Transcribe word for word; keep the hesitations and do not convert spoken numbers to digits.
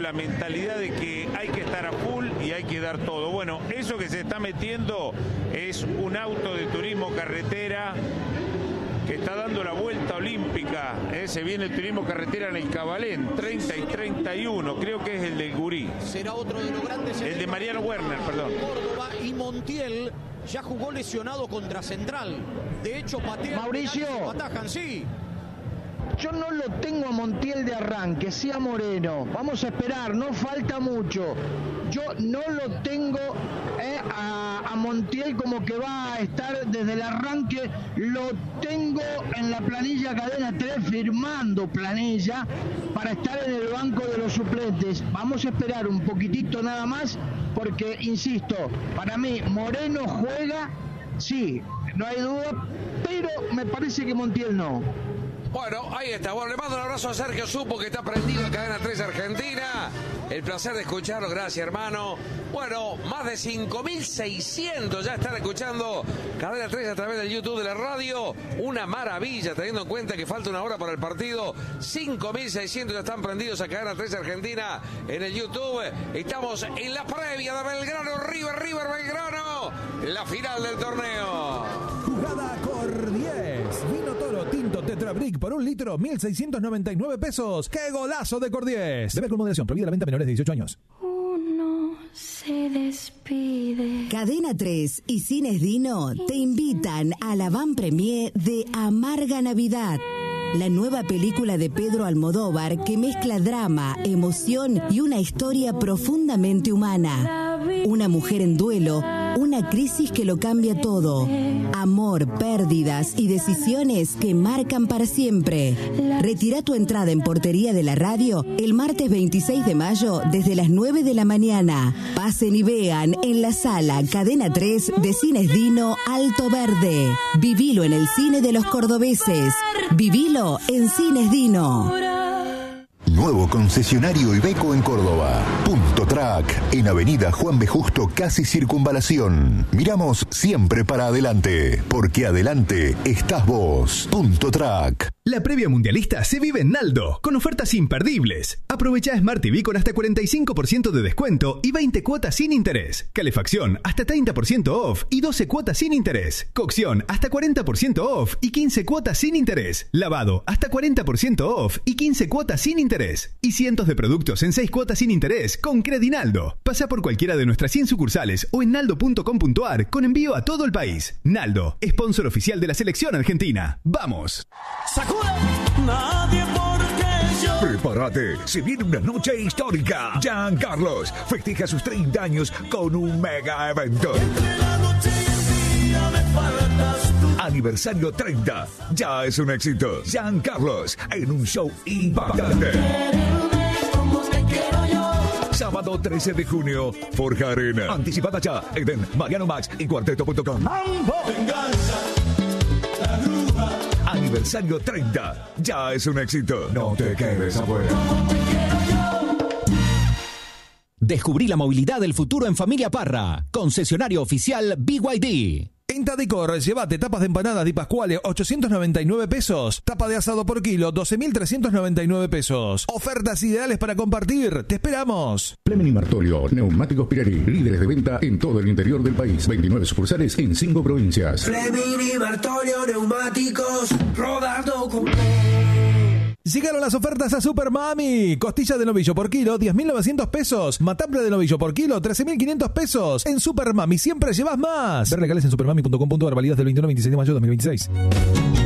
La mentalidad de que hay que estar a full y hay que dar todo. Bueno, eso que se está metiendo es un auto de turismo carretera que está dando la vuelta olímpica. ¿eh? Se viene el turismo carretera en el Cabalén, treinta y treinta y uno, creo que es el del Gurí. Será otro de los grandes. El de Mariano Werner, perdón. Córdoba y Montiel ya jugó lesionado contra Central. De hecho, patea. Mauricio. Atajan, sí. Yo no lo tengo a Montiel de arranque, sí a Moreno. Vamos a esperar, no falta mucho. Yo no lo tengo eh, a, a Montiel como que va a estar desde el arranque. Lo tengo en la planilla Cadena tres, firmando planilla para estar en el banco de los suplentes. Vamos a esperar un poquitito nada más, porque, insisto, para mí Moreno juega, sí, no hay duda, pero me parece que Montiel no. Bueno, ahí está. Bueno, le mando un abrazo a Sergio Supo, que está prendido en Cadena tres Argentina. El placer de escucharlo, gracias, hermano. Bueno, más de cinco mil seiscientos ya están escuchando Cadena tres a través del YouTube de la radio. Una maravilla, teniendo en cuenta que falta una hora para el partido. cinco mil seiscientos ya están prendidos a Cadena tres Argentina en el YouTube. Estamos en la previa de Belgrano, River, River, Belgrano. La final del torneo. Jugada Cor diez. Vino Toro Tinto Tetra Brick por un litro, mil seiscientos noventa y nueve pesos. ¡Qué golazo de Cor diez! Beber con moderación. Prohibida la venta a menores de dieciocho años. Uno se despide. Cadena tres y Cines Dino te invitan a la van premier de Amarga Navidad. La nueva película de Pedro Almodóvar que mezcla drama, emoción y una historia profundamente humana. Una mujer en duelo, una crisis que lo cambia todo. Amor, pérdidas y decisiones que marcan para siempre. Retira tu entrada en Portería de la Radio el martes veintiséis de mayo desde las nueve de la mañana. Pasen y vean en la sala Cadena tres de Cines Dino Alto Verde. Vivilo en el cine de los cordobeses. Vivilo en Cines Dino. Nuevo concesionario Iveco en Córdoba. Punto Track, en Avenida Juan B. Justo, casi Circunvalación. Miramos siempre para adelante, porque adelante estás vos. Punto Track. La previa mundialista se vive en Naldo, con ofertas imperdibles. Aprovecha Smart T V con hasta cuarenta y cinco por ciento de descuento y veinte cuotas sin interés. Calefacción hasta treinta por ciento off y doce cuotas sin interés. Cocción hasta cuarenta por ciento off y quince cuotas sin interés. Lavado hasta cuarenta por ciento off y quince cuotas sin interés. Y cientos de productos en seis cuotas sin interés con Credinaldo. Pasa por cualquiera de nuestras cien sucursales o en naldo punto com punto ar con envío a todo el país. Naldo, sponsor oficial de la selección argentina. ¡Vamos! Nadie porque yo. Prepárate, se viene una noche histórica. Giancarlos festeja sus treinta años con un mega evento. Entre la noche y el día me faltas tú. Aniversario treinta, ya es un éxito. Giancarlos en un show impactante. Como te quiero yo. Sábado trece de junio, Forja Arena. Anticipada ya, Eden, Mariano Max y Cuarteto punto com. Venganza, la grúa. Aniversario treinta, ya es un éxito. No te quedes afuera. Descubrí la movilidad del futuro en Familia Parra. Concesionario oficial B Y D. En Tadicor, llévate tapas de empanadas Di Pascuale, ochocientos noventa y nueve pesos. Tapa de asado por kilo, doce mil trescientos noventa y nueve pesos. Ofertas ideales para compartir. ¡Te esperamos! Fleming y Martorio, Neumáticos Pirelli, líderes de venta en todo el interior del país. veintinueve sucursales en cinco provincias. Fleming y Martorio, Neumáticos, rodando con... Llegaron las ofertas a Super Mami. Costilla de novillo por kilo, diez mil novecientos pesos. Matambre de novillo por kilo, trece mil quinientos pesos. En Super Mami siempre llevas más. Ver legales en supermami punto com punto ar, válidas del veintiuno al veintiséis de mayo de dos mil veintiséis.